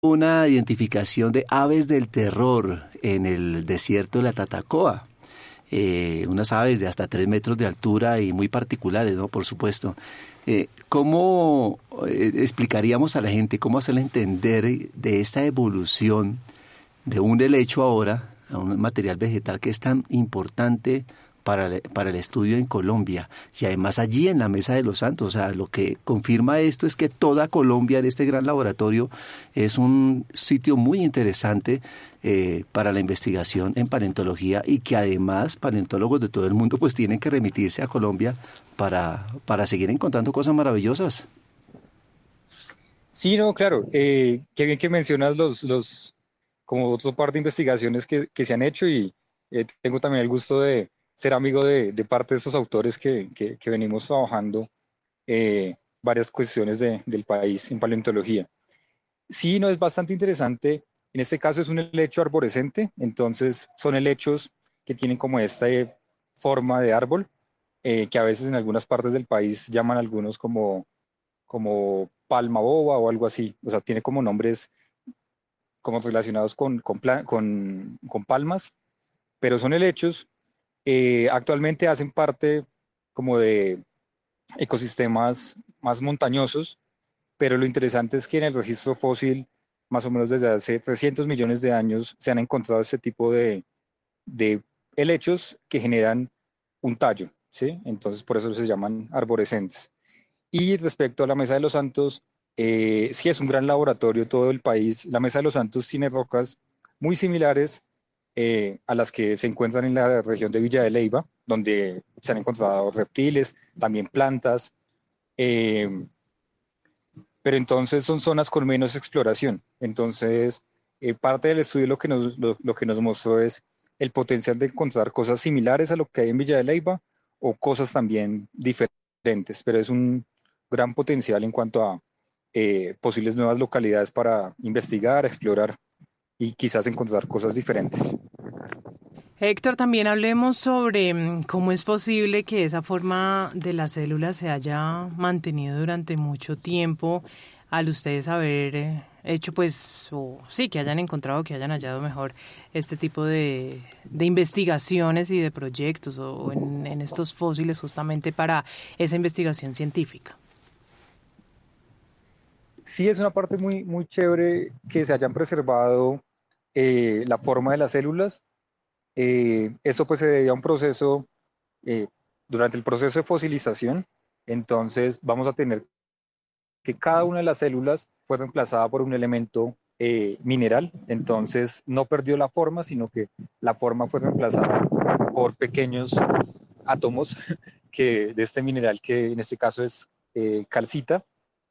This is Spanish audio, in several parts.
una identificación de aves del terror en el desierto de la Tatacoa. Unas aves de hasta 3 metros de altura y muy particulares, ¿no? Por supuesto. ¿Cómo explicaríamos a la gente, cómo hacerle entender de esta evolución de un helecho ahora a un material vegetal que es tan importante para el estudio en Colombia y además allí en la Mesa de los Santos? O sea, lo que confirma esto es que toda Colombia en este gran laboratorio es un sitio muy interesante para la investigación en paleontología y que además paleontólogos de todo el mundo pues tienen que remitirse a Colombia para seguir encontrando cosas maravillosas. Sí, no, claro. Qué bien que mencionas como otro par de investigaciones que se han hecho y tengo también el gusto de ser amigo de parte de esos autores que venimos trabajando varias cuestiones del país en paleontología. Sí, no, es bastante interesante. En este caso es un helecho arborescente, entonces son helechos que tienen como esta forma de árbol, que a veces en algunas partes del país llaman algunos como palma boba o algo así. O sea, tiene como nombres como relacionados con palmas, pero son helechos. Actualmente hacen parte como de ecosistemas más montañosos, pero lo interesante es que en el registro fósil, más o menos desde hace 300 millones de años, se han encontrado este tipo de helechos que generan un tallo, ¿sí? Entonces por eso se llaman arborescentes. Y respecto a la Mesa de los Santos, sí es un gran laboratorio todo el país. La Mesa de los Santos tiene rocas muy similares a las que se encuentran en la región de Villa de Leyva, donde se han encontrado reptiles, también plantas, eh, pero entonces son zonas con menos exploración. Entonces, parte del estudio lo que nos mostró es el potencial de encontrar cosas similares a lo que hay en Villa de Leyva o cosas también diferentes, pero es un gran potencial en cuanto a posibles nuevas localidades para investigar, explorar y quizás encontrar cosas diferentes. Héctor, también hablemos sobre cómo es posible que esa forma de la célula se haya mantenido durante mucho tiempo al ustedes haber hecho, pues, o sí, que hayan encontrado, que hayan hallado mejor este tipo de investigaciones y de proyectos o en estos fósiles justamente para esa investigación científica. Sí, es una parte muy, muy chévere que se hayan preservado la forma de las células. Esto pues se debe a un proceso, eh, durante el proceso de fosilización, entonces vamos a tener que cada una de las células fue reemplazada por un elemento mineral, entonces no perdió la forma, sino que la forma fue reemplazada por pequeños átomos de este mineral que en este caso es calcita.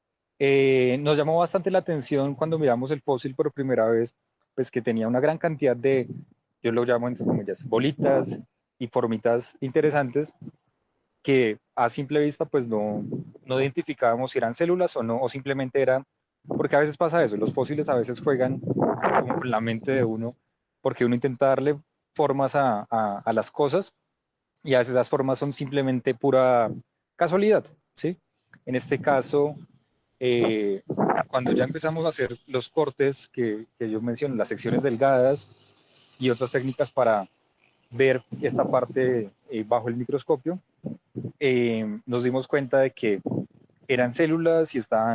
Nos llamó bastante la atención cuando miramos el fósil por primera vez, pues que tenía una gran cantidad yo lo llamo entre comillas, bolitas y formitas interesantes que a simple vista pues no identificábamos si eran células o no, o simplemente eran, porque a veces pasa eso, los fósiles a veces juegan como con la mente de uno, porque uno intenta darle formas a las cosas y a veces las formas son simplemente pura casualidad, ¿sí? En este caso, eh, cuando ya empezamos a hacer los cortes que yo mencioné, las secciones delgadas y otras técnicas para ver esta parte bajo el microscopio, nos dimos cuenta de que eran células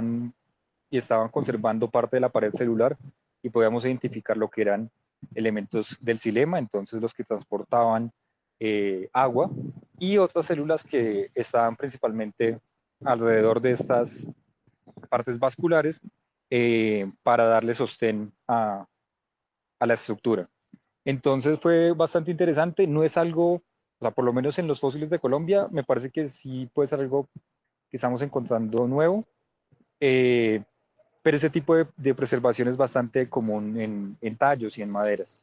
y estaban conservando parte de la pared celular y podíamos identificar lo que eran elementos del xilema, entonces los que transportaban agua y otras células que estaban principalmente alrededor de estas partes vasculares para darle sostén a la estructura. Entonces fue bastante interesante, no es algo, o sea, por lo menos en los fósiles de Colombia, me parece que sí puede ser algo que estamos encontrando nuevo, eh, pero ese tipo de preservación es bastante común en tallos y en maderas.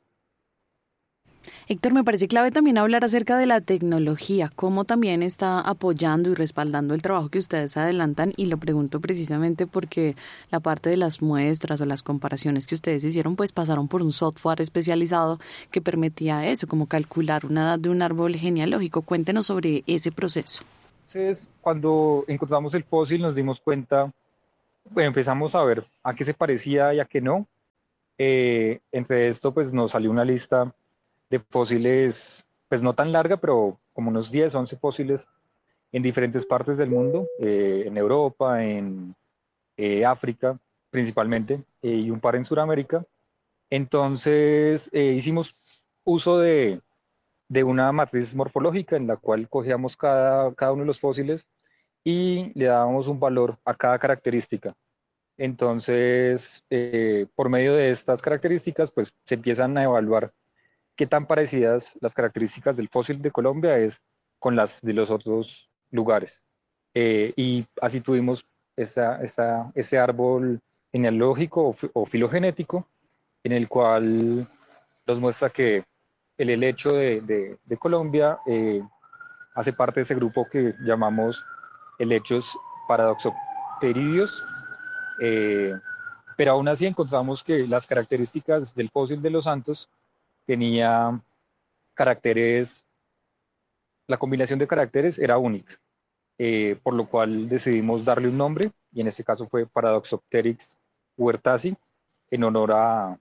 Héctor, me parece clave también hablar acerca de la tecnología, cómo también está apoyando y respaldando el trabajo que ustedes adelantan, y lo pregunto precisamente porque la parte de las muestras o las comparaciones que ustedes hicieron pues pasaron por un software especializado que permitía eso, como calcular una edad de un árbol genealógico. Cuéntenos sobre ese proceso. Entonces, cuando encontramos el fósil nos dimos cuenta, bueno, empezamos a ver a qué se parecía y a qué no, Entre esto, pues nos salió una lista de fósiles, pues no tan larga, pero como unos 10, 11 fósiles en diferentes partes del mundo, en Europa, en África principalmente, y un par en Sudamérica. Entonces hicimos uso de una matriz morfológica en la cual cogíamos cada uno de los fósiles y le dábamos un valor a cada característica. Entonces, por medio de estas características, pues se empiezan a evaluar qué tan parecidas las características del fósil de Colombia es con las de los otros lugares. Y así tuvimos este árbol genealógico o filogenético, en el cual nos muestra que el helecho de Colombia hace parte de ese grupo que llamamos helechos paradoxopteridios, pero aún así encontramos que las características del fósil de Los Santos tenía caracteres, la combinación de caracteres era única, por lo cual decidimos darle un nombre, y en este caso fue Paradoxopteryx huertasi, en honor a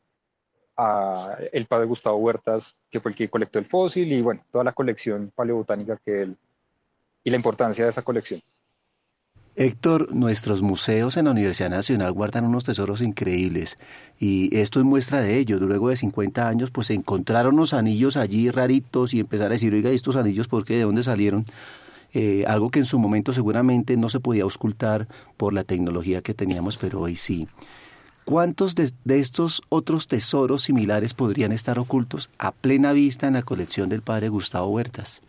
el padre Gustavo Huertas, que fue el que colectó el fósil, y bueno, toda la colección paleobotánica que él, y la importancia de esa colección. Héctor, nuestros museos en la Universidad Nacional guardan unos tesoros increíbles y esto es muestra de ello. Luego de 50 años pues se encontraron unos anillos allí raritos y empezaron a decir, oiga, ¿estos anillos por qué? ¿De dónde salieron? Algo que en su momento seguramente no se podía ocultar por la tecnología que teníamos, pero hoy sí. ¿Cuántos de estos otros tesoros similares podrían estar ocultos a plena vista en la colección del padre Gustavo Huertas?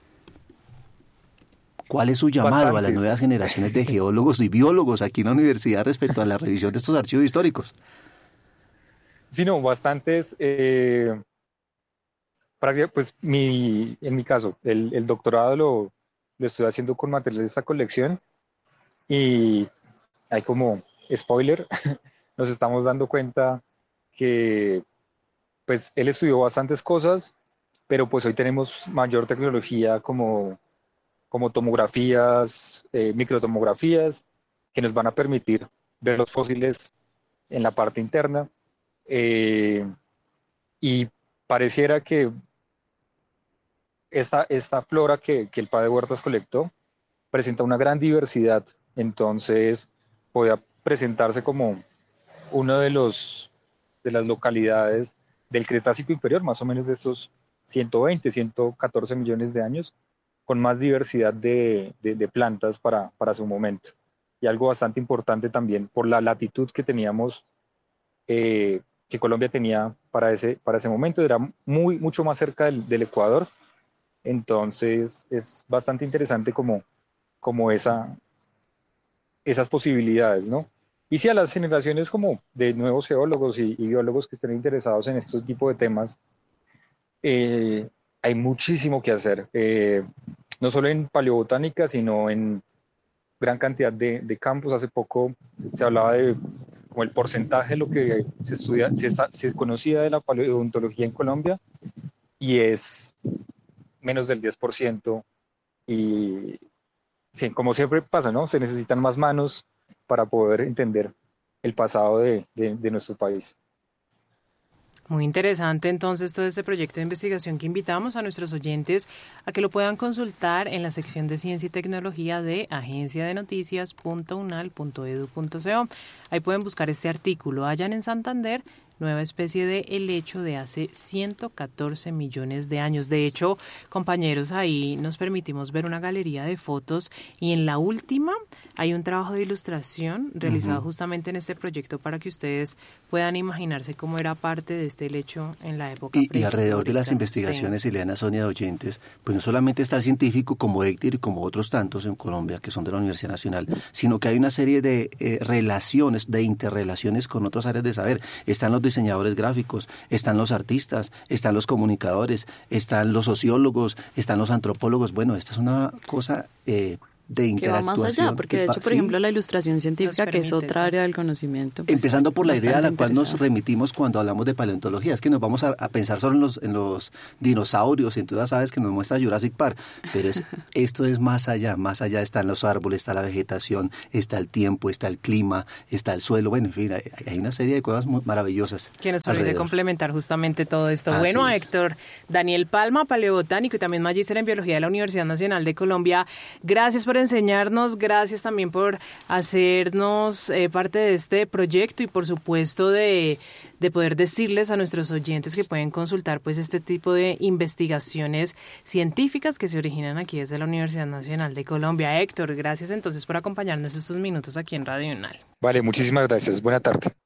¿Cuál es su llamado a las nuevas generaciones de geólogos y biólogos aquí en la universidad respecto a la revisión de estos archivos históricos? Sí, no, bastantes. Pues en mi caso, el doctorado lo estoy haciendo con materiales de esta colección y hay como spoiler, nos estamos dando cuenta que pues él estudió bastantes cosas, pero pues hoy tenemos mayor tecnología como tomografías, microtomografías, que nos van a permitir ver los fósiles en la parte interna. Y pareciera que esta flora que el padre Huertas colectó presenta una gran diversidad, entonces podía presentarse como uno de las localidades del Cretácico inferior, más o menos de estos 120, 114 millones de años, con más diversidad de plantas para su momento. Y algo bastante importante también por la latitud que teníamos, que Colombia tenía para ese momento, era mucho más cerca del Ecuador, entonces es bastante interesante como esas posibilidades, ¿no? Y sí, a las generaciones como de nuevos geólogos y biólogos que estén interesados en estos tipos de temas, hay muchísimo que hacer, no solo en paleobotánica, sino en gran cantidad de campos. Hace poco se hablaba de como el porcentaje de lo que se conocía de la paleontología en Colombia, y es menos del 10%, y sí, como siempre pasa, ¿no? Se necesitan más manos para poder entender el pasado de nuestro país. Muy interesante entonces todo este proyecto de investigación que invitamos a nuestros oyentes a que lo puedan consultar en la sección de Ciencia y Tecnología de agenciadenoticias.unal.edu.co. Ahí pueden buscar este artículo. Hallan en Santander nueva especie de helecho de hace 114 millones de años. De hecho, compañeros, ahí nos permitimos ver una galería de fotos y en la última hay un trabajo de ilustración realizado justamente en este proyecto para que ustedes puedan imaginarse cómo era parte de este helecho en la época prehistórica. Y alrededor de las investigaciones, sí, Ileana, Sonia, de oyentes, pues no solamente está el científico como Héctor y como otros tantos en Colombia que son de la Universidad Nacional, sino que hay una serie de relaciones, de interrelaciones con otras áreas de saber. Están los diseñadores gráficos, están los artistas, están los comunicadores, están los sociólogos, están los antropólogos. Bueno, esta es una cosa de interactuación. Que va más allá, porque de hecho, por ejemplo, la ilustración científica, que es otra área del conocimiento. Pues, empezando por la idea a la cual nos remitimos cuando hablamos de paleontología, es que nos vamos a pensar solo en los dinosaurios, en todas las aves que nos muestra Jurassic Park, pero esto es más allá están los árboles, está la vegetación, está el tiempo, está el clima, está el suelo, bueno, en fin, hay una serie de cosas muy maravillosas. Que nos permite complementar justamente todo esto. Así bueno, es. Héctor, Daniel Palma, paleobotánico y también magíster en biología de la Universidad Nacional de Colombia, gracias por enseñarnos, gracias también por hacernos parte de este proyecto y por supuesto de poder decirles a nuestros oyentes que pueden consultar pues este tipo de investigaciones científicas que se originan aquí desde la Universidad Nacional de Colombia. Héctor, gracias entonces por acompañarnos estos minutos aquí en Radio UNAL. Vale, muchísimas gracias. Buena tarde.